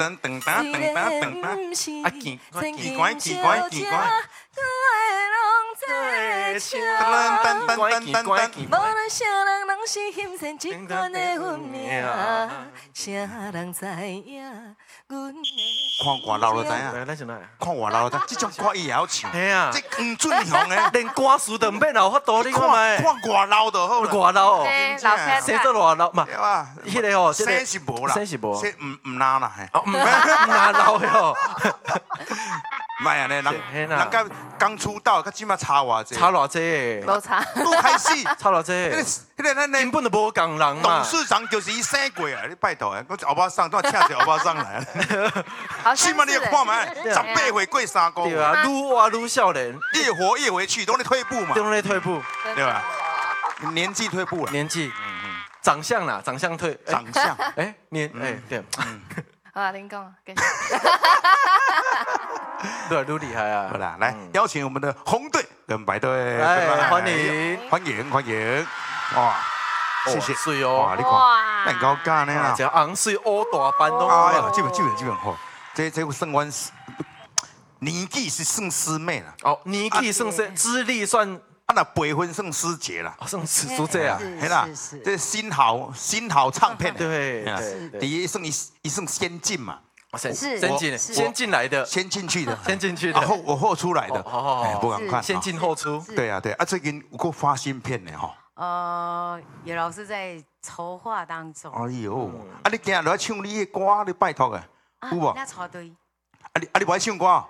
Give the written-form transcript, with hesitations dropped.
噔噔噔噔噔噔噔，啊，奇怪奇怪奇怪奇怪，噔噔噔噔噔噔。 无论啥人拢是欣赏这款的运命，啥人知影？阮看外老就知影， 来，咱先来。 看外老就知，这种歌伊也晓唱。 嘿啊， 这黄俊雄的， 连歌词都唔免有法度，你看麦。 看外老就好了。 外老哦， 对老开生做外老嘛。 对吧？ 迄个哦， 生是无啦， 生是无， 生唔拉啦，嘿。 哦，唔哪老的哦。 卖安尼，人甲刚出道，甲即马差偌济？ 差偌济？ 无差， 拄开始， 差偌济？ 迄个咱根本就无共人嘛。 董事长就是伊生过啊！你拜托啊，我欧巴桑都要请一个欧巴桑来。起码你要看嘛，18岁过3个。 对啊，愈活愈少年， 越活越回去，都在退步嘛， 都在退步， 对吧？年纪退步了， 年纪，长相啦，长相退， 长相， 对， 好啊，您讲， 对，愈厉害啊！ 好啦，来邀请我们的红队跟白队， 来欢迎， 欢迎，欢迎！哇，谢谢， 水哦， 哇，你看，蛋糕干呢啦， 这红水乌大班都， 哎呀，基本好，这算阮年纪是算师妹啦， 哦，年纪算是资历算， 啊那辈分算师姐啦， 算师姐啊， 嘿啦，这新好唱片， 对， 第一算一算先进嘛。 先进来的， 先进去的， 先进去的， 我后出来的， 哦， 不敢看， 先进后出， 对啊，对啊，最近有够发新片的哈。 叶老师在筹划当中。 哎呦，啊你今日来唱你的歌，你拜托啊，有无？ 那插队。 你不爱唱歌？